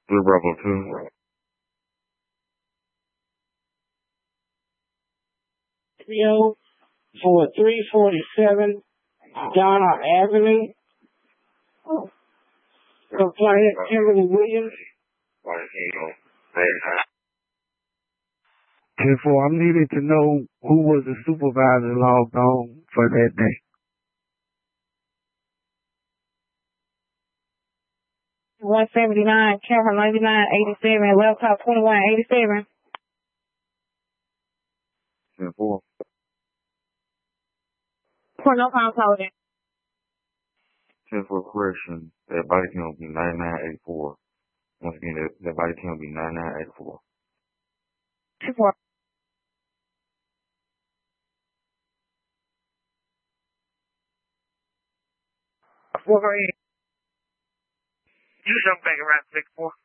Blue Bravo 2. 347 Donna Avenue. Complainant Kimberly Williams. 10-4, I'm needing to know who was the supervisor logged on for that day. 179, camera 9987, laptop 2187. 10-4. For no problem, holding. 10-4 correction. That body count will be 9984. Once again, that body count will be 9984. 2-4. Wolverine. You jump back around 6-4.